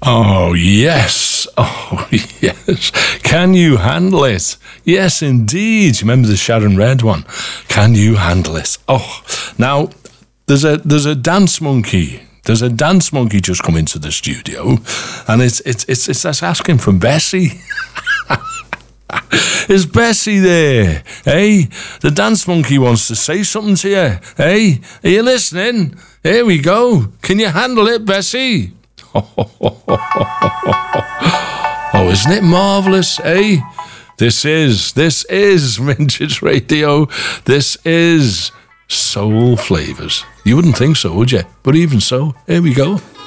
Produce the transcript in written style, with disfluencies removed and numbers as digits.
Oh, yes. Oh, yes. Can you handle it? Yes, indeed. Remember the Sharon Red one? Can you handle it? Oh, now, there's a dance monkey. There's a dance monkey just come into the studio, and it's asking for Bessie. Is Bessie there? Hey, the dance monkey wants to say something to you. Hey, are you listening? Here we go. Can you handle it, Bessie? Oh, isn't it marvellous, eh? This is Vintage Radio. This is Soul Flavours. You wouldn't think so, would you? But even so, here we go.